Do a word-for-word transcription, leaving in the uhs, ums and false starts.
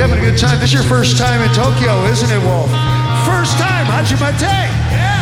You having a good time? This is your first time in Tokyo, isn't it, Wolf? First time, Hachimate. Yeah.